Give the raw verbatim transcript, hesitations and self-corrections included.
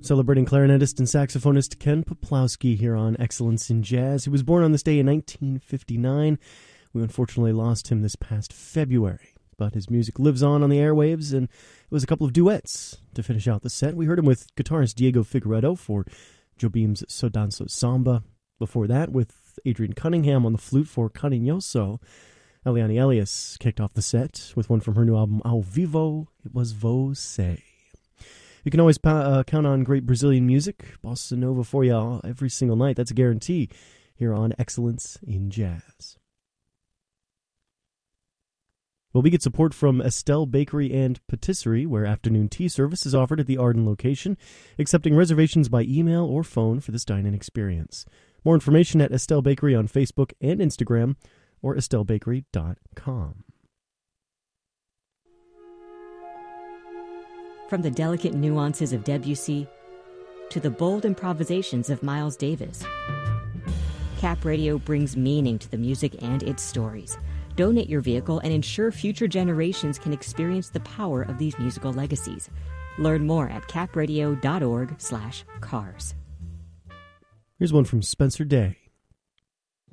Celebrating clarinetist and saxophonist Ken Peplowski here on Excellence in Jazz. He was born on this day in nineteen fifty-nine. We unfortunately lost him this past February, but his music lives on on the airwaves, and it was a couple of duets to finish out the set. We heard him with guitarist Diego Figueredo for Jobim's So Danso Samba. Before that, with Adrian Cunningham on the flute for Cariñoso. Eliane Elias kicked off the set with one from her new album, Ao Vivo. It was Você. You can always uh, count on great Brazilian music, bossa nova for you every single night. That's a guarantee here on Excellence in Jazz. Well, we get support from Estelle Bakery and Patisserie, where afternoon tea service is offered at the Arden location, accepting reservations by email or phone for this dine-in experience. More information at Estelle Bakery on Facebook and Instagram, or estelle bakery dot com. From the delicate nuances of Debussy to the bold improvisations of Miles Davis, Cap Radio brings meaning to the music and its stories. Donate your vehicle and ensure future generations can experience the power of these musical legacies. Learn more at capradio dot org slash cars. Here's one from Spencer Day.